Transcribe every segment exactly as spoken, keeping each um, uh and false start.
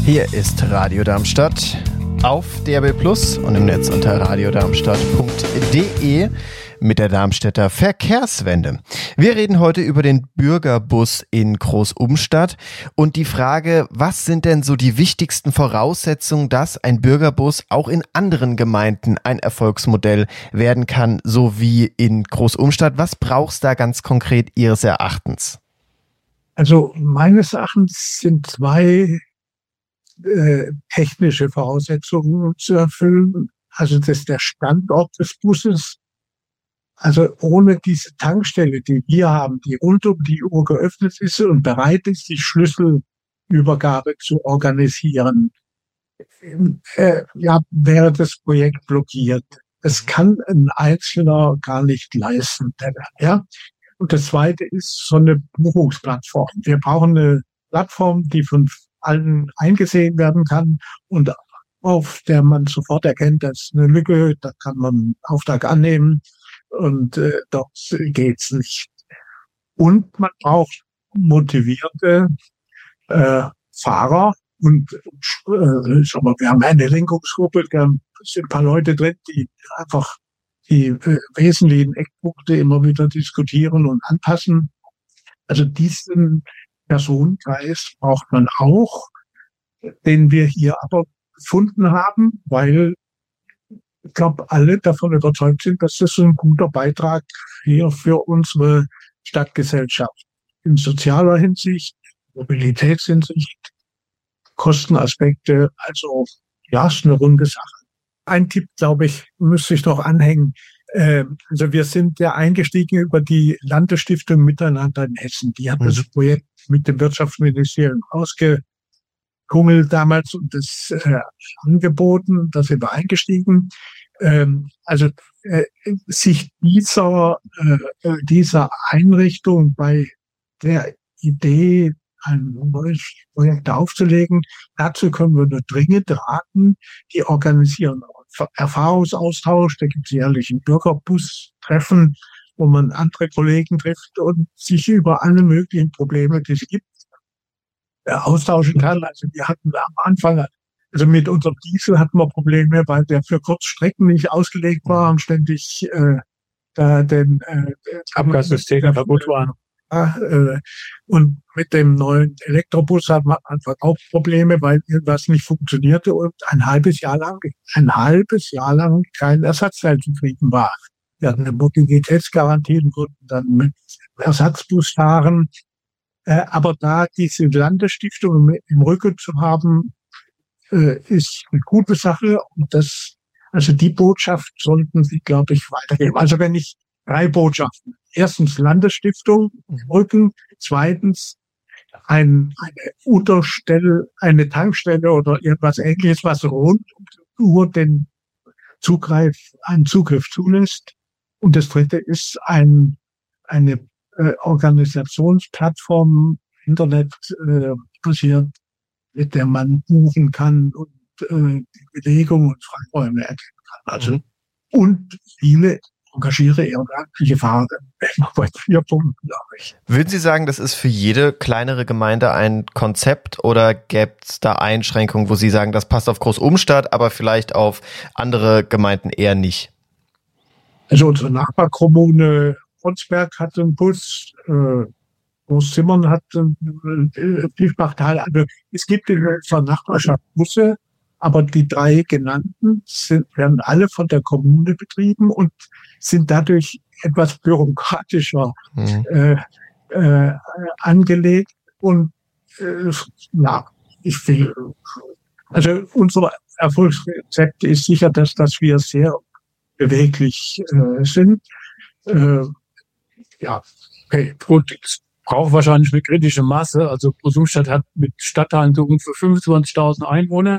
Hier ist Radio Darmstadt auf D A B Plus und im Netz unter radiodarmstadt punkt de mit der Darmstädter Verkehrswende. Wir reden heute über den Bürgerbus in Großumstadt und die Frage, was sind denn so die wichtigsten Voraussetzungen, dass ein Bürgerbus auch in anderen Gemeinden ein Erfolgsmodell werden kann, so wie in Großumstadt. Was braucht es da ganz konkret Ihres Erachtens? Also meines Erachtens sind zwei äh, technische Voraussetzungen zu erfüllen. Also das ist der Standort des Busses. Also ohne diese Tankstelle, die wir haben, die rund um die Uhr geöffnet ist und bereit ist, die Schlüsselübergabe zu organisieren, äh, ja, wäre das Projekt blockiert. Das kann ein Einzelner gar nicht leisten. Ja? Und das Zweite ist so eine Buchungsplattform. Wir brauchen eine Plattform, die von allen eingesehen werden kann und auf der man sofort erkennt, das ist eine Lücke, da kann man einen Auftrag annehmen und äh, dort geht's nicht. Und man braucht motivierte äh, Fahrer und äh, sag mal, wir haben eine Lenkungsgruppe, da sind ein paar Leute drin, die einfach die äh, wesentlichen Eckpunkte immer wieder diskutieren und anpassen. Also diesen Personenkreis braucht man auch, den wir hier aber gefunden haben, weil ich glaube, alle davon überzeugt sind, dass das ein guter Beitrag hier für unsere Stadtgesellschaft in sozialer Hinsicht, Mobilitätshinsicht, Kostenaspekte, also ja, ist eine runde Sache. Ein Tipp, glaube ich, müsste ich noch anhängen. Also wir sind ja eingestiegen über die Landesstiftung Miteinander in Hessen. Die hat das Projekt mit dem Wirtschaftsministerium ausgekungelt damals und das äh, angeboten. Da sind wir eingestiegen. Ähm, also äh, sich dieser äh, dieser Einrichtung bei der Idee, ein neues Projekt aufzulegen, dazu können wir nur dringend raten. Die organisieren Erfahrungsaustausch, da gibt es jährlich ein Bürgerbus-Treffen, wo man andere Kollegen trifft und sich über alle möglichen Probleme, die es gibt, äh, austauschen kann. Also wir hatten am Anfang, also mit unserem Diesel hatten wir Probleme, weil der für Kurzstrecken nicht ausgelegt war und ständig äh, da den äh, Abgassysteme kaputt waren. Äh, und mit dem neuen Elektrobus hat man einfach auch Probleme, weil irgendwas nicht funktionierte und ein halbes Jahr lang, ein halbes Jahr lang kein Ersatzteil zu kriegen war. Wir hatten eine Mobilitätsgarantie und konnten dann mit Ersatzbus fahren. Äh, aber da diese Landesstiftung im Rücken zu haben, äh, ist eine gute Sache. Und das, also die Botschaft sollten Sie, glaube ich, weitergeben. Also wenn ich drei Botschaften. Erstens Landesstiftung im Rücken. Zweitens ein, eine Unterstelle, eine Tankstelle oder irgendwas Ähnliches, was rund um die Uhr den Zugriff, einen Zugriff zulässt. Und das dritte ist ein, eine äh, Organisationsplattform, Internet äh, basiert, mit der man buchen kann und äh, die Belegung und Freiräume erkennen kann. Also, mhm. Und viele engagiere ehrenamtliche Fahrer bei vier Punkten, glaube ich. Würden Sie sagen, das ist für jede kleinere Gemeinde ein Konzept oder gäbe es da Einschränkungen, wo Sie sagen, das passt auf Großumstadt, aber vielleicht auf andere Gemeinden eher nicht? Also unsere Nachbarkommune Ronsberg hat einen Bus, äh, Großzimmern hat einen äh, Tiefbachtal. Also es gibt in unserer Nachbarschaft Busse, aber die drei genannten sind, werden alle von der Kommune betrieben und sind dadurch etwas bürokratischer mhm. äh, äh, angelegt. Und äh, ja, ich will, also unser Erfolgsrezept ist sicher, dass, dass wir sehr beweglich äh, sind. Äh, ja, okay, gut. Braucht wahrscheinlich eine kritische Masse. Also Großumstadt hat mit Stadtteilen so ungefähr fünfundzwanzigtausend Einwohner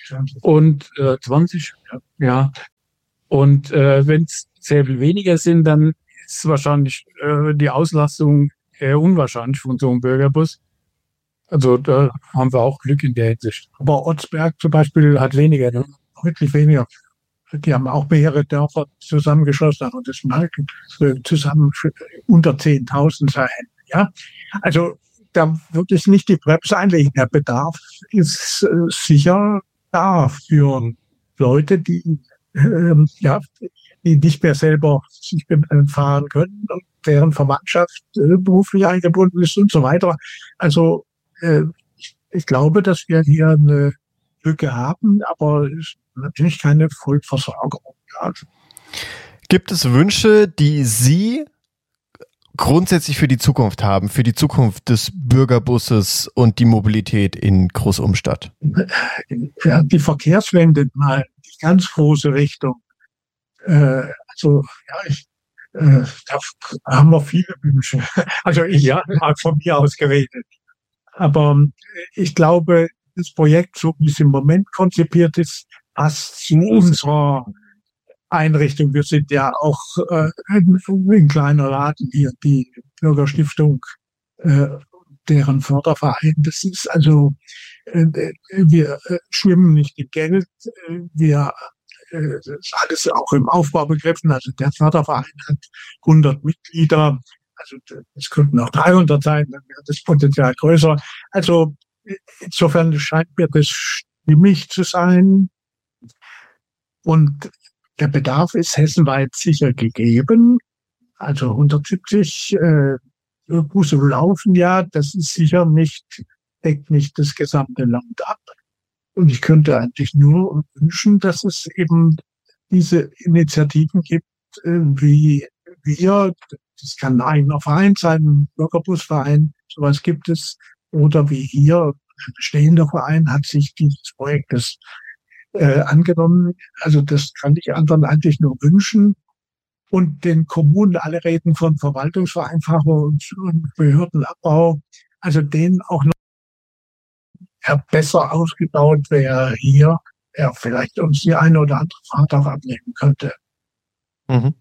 und äh, zwanzig, ja. Und äh, wenn es sehr viel weniger sind, dann ist wahrscheinlich äh, die Auslastung eher unwahrscheinlich von so einem Bürgerbus. Also da haben wir auch Glück in der Hinsicht. Aber Ortsberg zum Beispiel hat weniger, ne? Wirklich weniger. Die haben auch mehrere Dörfer zusammengeschlossen und das mag zusammen unter zehntausend sein. Ja, also da würde ich nicht die Bremse einlegen. Der Bedarf ist äh, sicher da für Leute, die ähm, ja, die nicht mehr selber sich fahren können und deren Verwandtschaft äh, beruflich eingebunden ist und so weiter. Also äh, ich, ich glaube, dass wir hier eine Lücke haben, aber ist natürlich keine Vollversorgung. Ja. Gibt es Wünsche, die Sie grundsätzlich für die Zukunft haben, für die Zukunft des Bürgerbusses und die Mobilität in Großumstadt? Ja, die Verkehrswende mal die ganz große Richtung. Äh, also ja, ich, äh, da haben wir viele Wünsche. Also ich ja, mal von mir aus geredet. Aber ich glaube, das Projekt, so wie es im Moment konzipiert ist, passt zu unserer Einrichtung. Wir sind ja auch äh, ein, ein kleiner Laden hier, die Bürgerstiftung, äh, deren Förderverein. Das ist also, äh, wir äh, schwimmen nicht im Geld. Äh, wir äh, das ist alles auch im Aufbau begriffen. Also der Förderverein hat hundert Mitglieder. Also es könnten auch dreihundert sein, dann wäre das Potenzial größer. Also insofern scheint mir das stimmig zu sein. Und der Bedarf ist hessenweit sicher gegeben. Also hundertsiebzig äh, Busse laufen ja, das ist sicher nicht, deckt nicht das gesamte Land ab. Und ich könnte eigentlich nur wünschen, dass es eben diese Initiativen gibt, äh, wie wir, das kann ein eigener Verein sein, ein Bürgerbusverein, sowas gibt es, oder wie hier, ein bestehender Verein hat sich dieses Projektes äh, angenommen. Also das kann ich anderen eigentlich nur wünschen. Und den Kommunen, alle reden von Verwaltungsvereinfachung und, und Behördenabbau, also denen auch noch ja, besser ausgebaut wäre hier, er vielleicht uns die eine oder andere Fahrt auch abnehmen könnte. Mhm.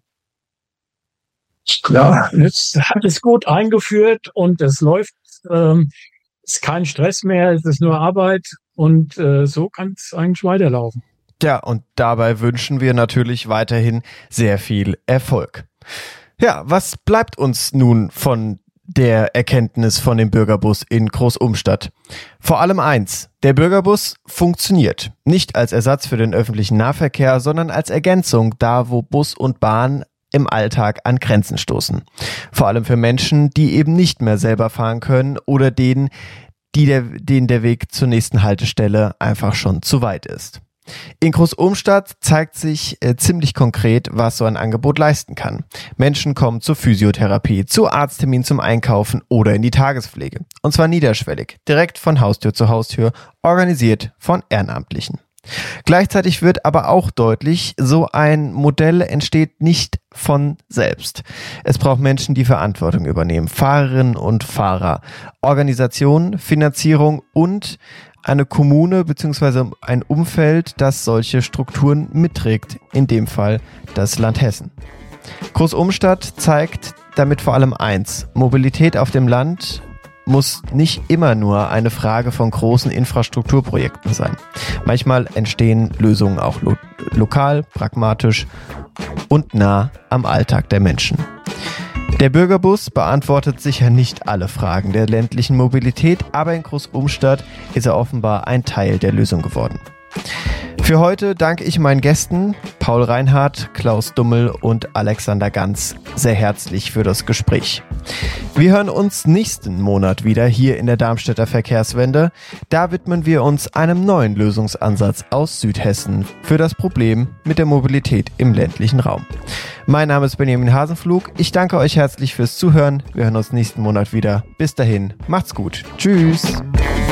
Ja, jetzt hat es gut eingeführt und es läuft, ähm, ist kein Stress mehr, es ist nur Arbeit und äh, so kann es eigentlich weiterlaufen. Ja, und dabei wünschen wir natürlich weiterhin sehr viel Erfolg. Ja, was bleibt uns nun von der Erkenntnis von dem Bürgerbus in Großumstadt? Vor allem eins: Der Bürgerbus funktioniert. Nicht als Ersatz für den öffentlichen Nahverkehr, sondern als Ergänzung da, wo Bus und Bahn im Alltag an Grenzen stoßen. Vor allem für Menschen, die eben nicht mehr selber fahren können oder denen, die der, denen der Weg zur nächsten Haltestelle einfach schon zu weit ist. In Großumstadt zeigt sich äh, ziemlich konkret, was so ein Angebot leisten kann. Menschen kommen zur Physiotherapie, zu Arzttermin, zum Einkaufen oder in die Tagespflege. Und zwar niederschwellig, direkt von Haustür zu Haustür, organisiert von Ehrenamtlichen. Gleichzeitig wird aber auch deutlich, so ein Modell entsteht nicht von selbst. Es braucht Menschen, die Verantwortung übernehmen, Fahrerinnen und Fahrer, Organisation, Finanzierung und eine Kommune bzw. ein Umfeld, das solche Strukturen mitträgt, in dem Fall das Land Hessen. Großumstadt zeigt damit vor allem eins: Mobilität auf dem Land muss nicht immer nur eine Frage von großen Infrastrukturprojekten sein. Manchmal entstehen Lösungen auch lo- lokal, pragmatisch und nah am Alltag der Menschen. Der Bürgerbus beantwortet sicher nicht alle Fragen der ländlichen Mobilität, aber in Großumstadt ist er offenbar ein Teil der Lösung geworden. Für heute danke ich meinen Gästen Paul Reinhardt, Klaus Dummel und Alexander Ganz sehr herzlich für das Gespräch. Wir hören uns nächsten Monat wieder hier in der Darmstädter Verkehrswende. Da widmen wir uns einem neuen Lösungsansatz aus Südhessen für das Problem mit der Mobilität im ländlichen Raum. Mein Name ist Benjamin Hasenflug. Ich danke euch herzlich fürs Zuhören. Wir hören uns nächsten Monat wieder. Bis dahin, macht's gut. Tschüss.